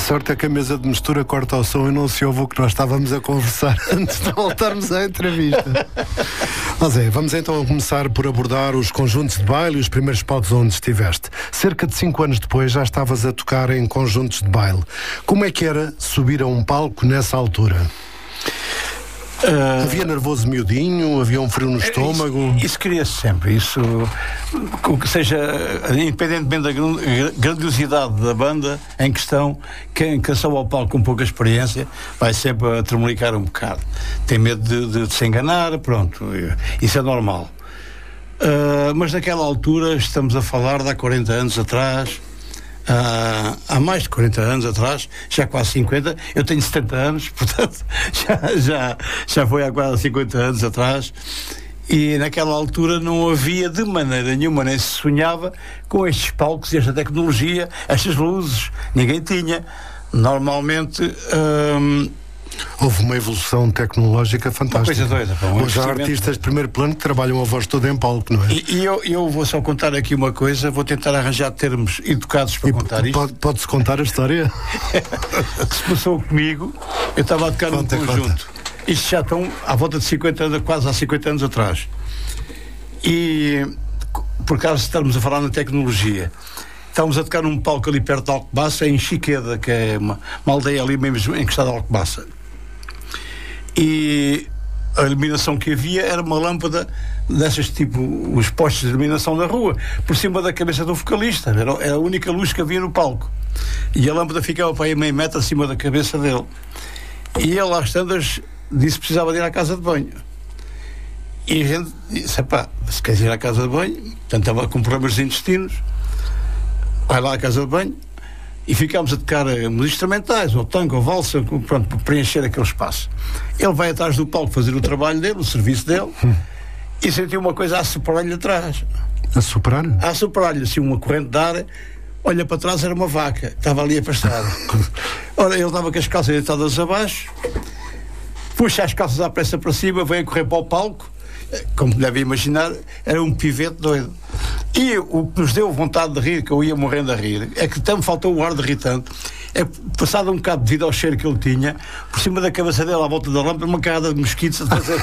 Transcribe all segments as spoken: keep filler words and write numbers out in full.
sorte é que a mesa de mistura corta o som e não se ouve o que nós estávamos a conversar antes de voltarmos à entrevista. Mas é, vamos então começar por abordar os conjuntos de baile e os primeiros palcos onde estiveste. Cerca de cinco anos depois já estavas a tocar em conjuntos de baile. Como é que era subir a um palco nessa altura? Uh, havia nervoso miudinho, havia um frio no estômago? Isso, isso cria-se sempre, isso, o que seja, independentemente da grandiosidade da banda em questão, quem, quem sobe ao palco com pouca experiência vai sempre a tremelicar um bocado, tem medo de, de, de se enganar, pronto, isso é normal. Uh, mas naquela altura, estamos a falar de há quarenta anos atrás, Uh, há mais de quarenta anos atrás, já quase cinquenta, eu tenho setenta anos, portanto já, já, já foi há quase cinquenta anos atrás, e naquela altura não havia de maneira nenhuma, nem se sonhava com estes palcos e esta tecnologia, estas luzes, ninguém tinha. Normalmente um, houve uma evolução tecnológica fantástica. Uma coisa doida, pá, um Hoje há artistas de primeiro plano que trabalham a voz toda em palco, não é? E, e eu, eu vou só contar aqui uma coisa, vou tentar arranjar termos educados para e contar isto. Pode, pode-se contar a história? Que se passou comigo, eu estava a tocar conta, num conjunto. Conta. Isto já estão à volta de cinquenta anos, quase há cinquenta anos atrás. E, por causa estamos a falar na tecnologia, estávamos a tocar num palco ali perto de Alcobaça, em Chiqueda, que é uma, uma aldeia ali mesmo encostada a Alcobaça. E a iluminação que havia era uma lâmpada dessas tipo os postes de iluminação da rua por cima da cabeça do vocalista, era, era a única luz que havia no palco e a lâmpada ficava para aí meio metro acima da cabeça dele, e ele às tantas disse que precisava de ir à casa de banho, e a gente disse, pá, se queres ir à casa de banho, portanto estava com problemas de intestinos, vai lá à casa de banho. E ficámos a tocar músicas instrumentais, ou tango, ou valsa, pronto, para preencher aquele espaço. Ele vai atrás do palco fazer o trabalho dele, o serviço dele, hum. e sentiu uma coisa a soprar-lhe atrás. A soprar? A soprar-lhe, assim, uma corrente de ar, olha para trás, era uma vaca, estava ali afastada. Ora, ele estava com as calças deitadas abaixo, puxa as calças à pressa para cima, veio a correr para o palco, como deve imaginar, era um pivete doido. E o que nos deu vontade de rir, que eu ia morrendo a rir, é que até me faltou o ar de rir tanto, é passado um bocado devido ao cheiro que ele tinha, por cima da cabeça dele, à volta da lâmpada, uma carrada de mosquitos a fazer.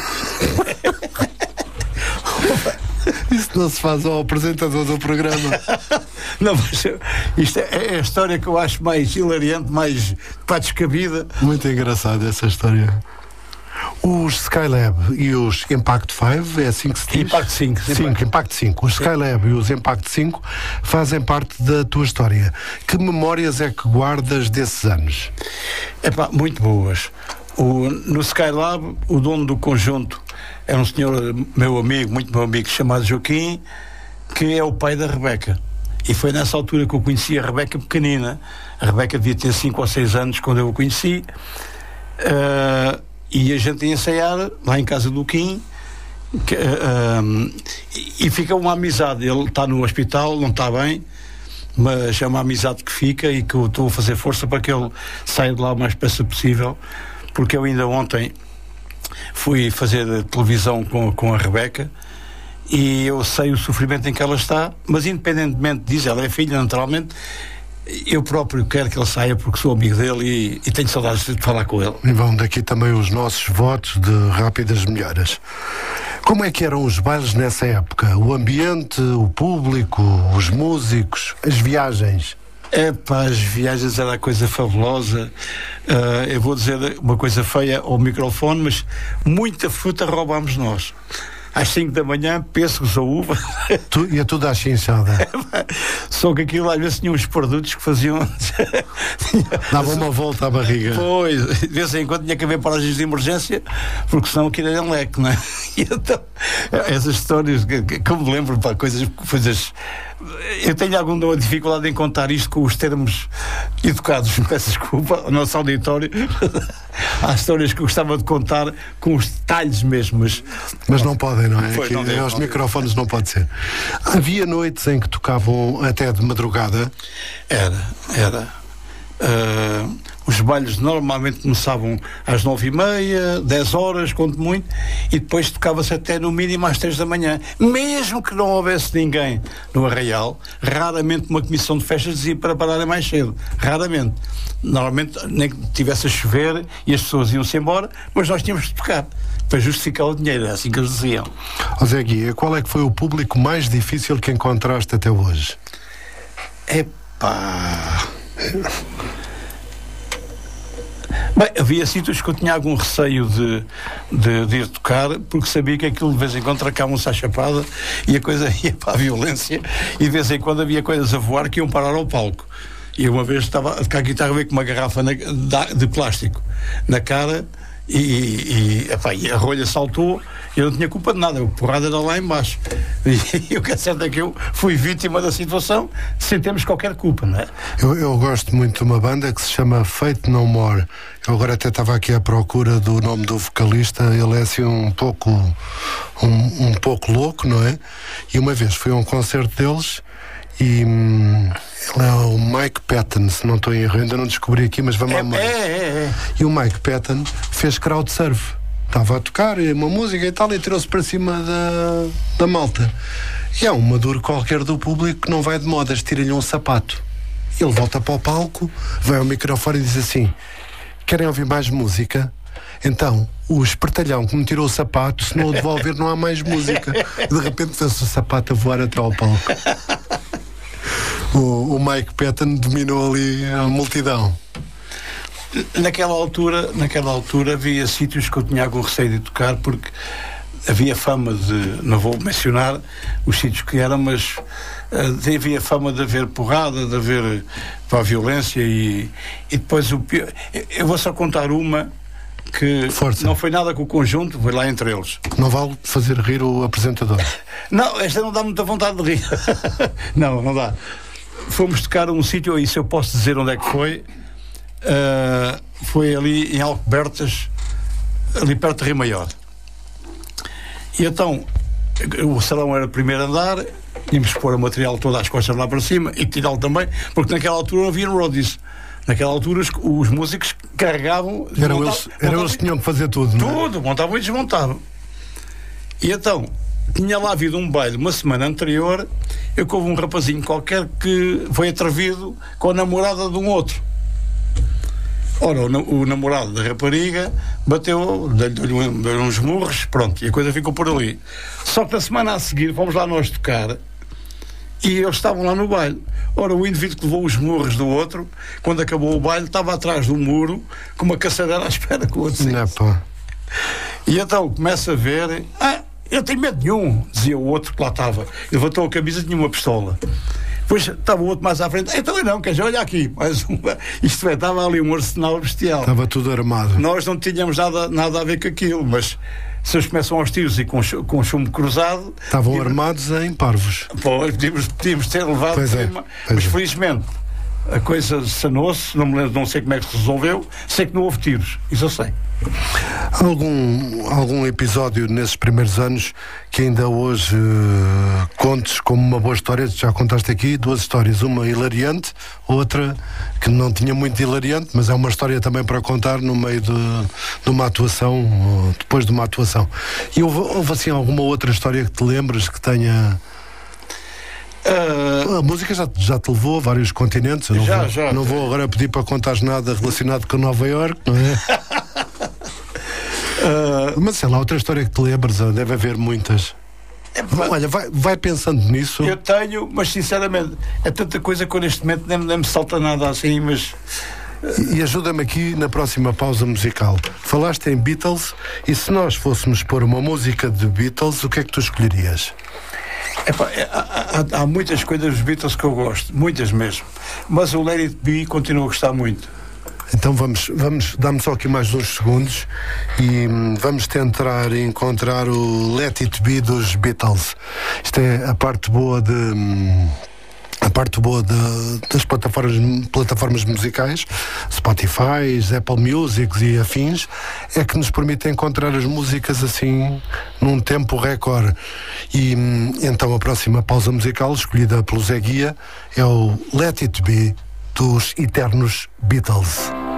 Isso não se faz ao apresentador do programa. Não, mas isto é, é a história que eu acho mais hilariante, mais pá, descabida. Muito engraçada essa história. Os Skylab e os Impact cinco, é assim que se diz? Impact cinco. cinco, Impact cinco. Os Skylab e os Impact cinco fazem parte da tua história. Que memórias é que guardas desses anos? É pá, muito boas. O, no Skylab, o dono do conjunto é um senhor, meu amigo, muito meu amigo, chamado Joaquim, que é o pai da Rebeca. E foi nessa altura que eu conheci a Rebeca pequenina. A Rebeca devia ter cinco ou seis anos quando eu a conheci. Uh, E a gente ia ensaiar lá em casa do Kim, que, uh, um, e, e fica uma amizade. Ele está no hospital, não está bem, mas é uma amizade que fica e que eu estou a fazer força para que ele saia de lá o mais depressa possível, porque eu ainda ontem fui fazer televisão com, com a Rebeca e eu sei o sofrimento em que ela está, mas independentemente disso, ela é filha, naturalmente. Eu próprio quero que ele saia porque sou amigo dele e, e tenho saudades de falar com ele. E vão daqui também os nossos votos de rápidas melhoras. Como é que eram os bailes nessa época? O ambiente, o público, os músicos, as viagens? É pá, as viagens era a coisa fabulosa. Uh, eu vou dizer uma coisa feia ao microfone, mas muita fruta roubámos nós. Às cinco da manhã, pêssegos ou uva. Tu, e é tudo à chinchada. Só que aquilo às vezes tinha uns produtos que faziam. Dava uma volta à barriga. Pois, de vez em quando tinha que haver paragens de emergência, porque senão aquilo era um leque, não é? E então, essas histórias que, que, que eu me lembro, pá, coisas, coisas. Eu tenho alguma dificuldade em contar isto com os termos educados, peço desculpa ao nosso auditório. Há histórias que eu gostava de contar com os detalhes mesmo, mas, mas não podem, não é? Foi, Aqui, não deve, aos não microfones deve. Não pode ser. Havia noites em que tocavam até de madrugada? Era, era. Uh, Os bailes normalmente começavam às nove e meia, dez horas, quanto muito, e depois tocava-se até no mínimo às três da manhã. Mesmo que não houvesse ninguém no Arraial, raramente uma comissão de festas dizia para pararem mais cedo. Raramente. Normalmente, nem que tivesse a chover e as pessoas iam-se embora, mas nós tínhamos de tocar para justificar o dinheiro, é assim que eles diziam. Ó Zé Guia, qual é que foi o público mais difícil que encontraste até hoje? Epá... Bem, havia sítios que eu tinha algum receio de, de, de ir tocar, porque sabia que aquilo de vez em quando tracavam-se à chapada e a coisa ia para a violência, e de vez em quando havia coisas a voar que iam parar ao palco. E uma vez estava a tocar guitarra, veio com uma garrafa na, de plástico na cara e, e, epá, e a rolha saltou. Eu não tinha culpa de nada, a porrada era lá em baixo. E o que é certo é que eu fui vítima da situação sem termos qualquer culpa, não é? Eu, eu gosto muito de uma banda que se chama Fate No More. Eu agora até estava aqui à procura do nome do vocalista. Ele é assim um pouco um, um pouco louco, não é? E uma vez fui a um concerto deles e hum, ele é o Mike Patton, se não estou em erro, ainda não descobri aqui, mas vamos é, lá mais. É, é, é. E o Mike Patton fez crowd surf. Estava a tocar uma música e tal, e tirou-se para cima da, da malta. E há um maduro qualquer do público que não vai de modas, tira-lhe um sapato. Ele volta para o palco, vai ao microfone e diz assim: querem ouvir mais música? Então, o espertalhão que me tirou o sapato, se não o devolver não há mais música. E de repente fez o sapato a voar até ao palco. O, o Mike Patton dominou ali a multidão. Naquela altura, naquela altura havia sítios que eu tinha algum receio de tocar, porque havia fama de, não vou mencionar os sítios que eram, mas uh, havia fama de haver porrada, de haver pá, violência e, e depois o pior, eu vou só contar uma que Força. Não foi nada com o conjunto, foi lá entre eles. Não vale fazer rir o apresentador. Não, esta não dá muita vontade de rir. Não, não dá. Fomos tocar a um sítio, isso eu posso dizer onde é que foi. Uh, foi ali em Alcobertas, ali perto de Rio Maior. E então o salão era o primeiro andar, tínhamos que pôr o material todo às costas lá para cima e tirá-lo também, porque naquela altura não havia roadies. Naquela altura os, os músicos carregavam, eram eles, eram eles que tinham que fazer tudo, tudo, não é? Montavam e desmontavam. E então tinha lá havido um baile uma semana anterior, eu que houve um rapazinho qualquer que foi atrevido com a namorada de um outro. Ora, o, o namorado da rapariga bateu, deu-lhe um, deu uns murros, pronto, e a coisa ficou por ali. Só que na semana a seguir fomos lá nós tocar e eles estavam lá no baile. Ora, o indivíduo que levou os murros do outro, quando acabou o baile, estava atrás do muro com uma caçadeira à espera que o outro saísse. E então começa a ver, ah, eu tenho medo nenhum, dizia o outro que lá estava. Ele levantou a camisa e tinha uma pistola. Depois estava o outro mais à frente. Então eu não, quer dizer, olha aqui. Mais uma. Isto é, estava ali um arsenal bestial. Estava tudo armado. Nós não tínhamos nada, nada a ver com aquilo, mas se eles começam aos tiros e com, com chumbo cruzado... Estavam e, armados em parvos. Pois, podíamos, podíamos ter levado pois é, cima, mas é. Felizmente a coisa sanou-se, não me lembro, não sei como é que se resolveu, sei que não houve tiros, isso eu sei. Algum, algum episódio nesses primeiros anos que ainda hoje uh, contes como uma boa história? Já contaste aqui duas histórias, uma hilariante, outra que não tinha muito de hilariante, mas é uma história também para contar no meio de, de uma atuação, ou depois de uma atuação. E houve, houve assim alguma outra história que te lembres que tenha... Uh, a música já, já te levou a vários continentes. Eu não, já, vou, já. não vou agora pedir para contares nada relacionado com Nova Iorque, não é? uh, mas sei lá, outra história que te lembres, deve haver muitas. É, olha, vai, vai pensando nisso. Eu tenho, mas sinceramente é tanta coisa que eu neste momento nem, nem me salta nada assim, mas... E, e ajuda-me aqui na próxima pausa musical. Falaste em Beatles, e se nós fôssemos pôr uma música de Beatles, o que é que tu escolherias? Epá, há, há, há muitas coisas dos Beatles que eu gosto, muitas mesmo, mas o Let It Be continuo a gostar muito. Então vamos, vamos dá-me só aqui mais uns segundos e hum, vamos tentar encontrar o Let It Be dos Beatles. Isto é a parte boa de... Hum, a parte boa de, das plataformas, plataformas musicais, Spotify, Apple Music e afins, é que nos permite encontrar as músicas assim num tempo recorde. E então a próxima pausa musical escolhida pelo Zé Guia é o Let It Be dos eternos Beatles.